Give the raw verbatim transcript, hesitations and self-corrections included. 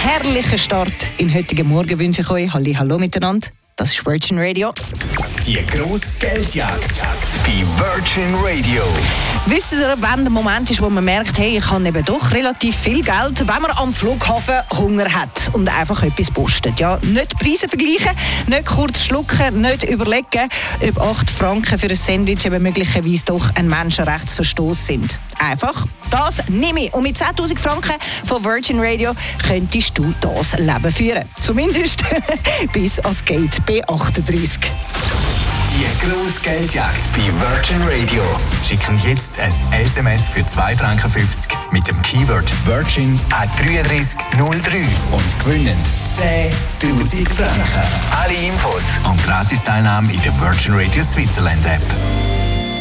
herrlichen Start in den heutigen Morgen wünsche ich euch. Halli, hallo miteinander. Das ist Virgin Radio. Die grosse Geldjagd bei Virgin Radio. Wisst ihr, wenn der Moment ist, wo man merkt, hey, ich habe eben doch relativ viel Geld, wenn man am Flughafen Hunger hat und einfach etwas postet. Ja, nicht Preise vergleichen, nicht kurz schlucken, nicht überlegen, ob acht Franken für ein Sandwich eben möglicherweise doch ein Menschenrechtsverstoß sind. Einfach, das nehme ich. Und mit zehntausend Franken von Virgin Radio könntest du das Leben führen. Zumindest bis ans Gate B achtunddreißig. Die grosse Geldjagd bei Virgin Radio. Schicken jetzt ein S M S für zwei Franken fünfzig mit dem Keyword Virgin an drei drei null drei und gewinnen zehntausend Franken. Alle Infos und Gratis-Teilnahme in der Virgin Radio Switzerland App.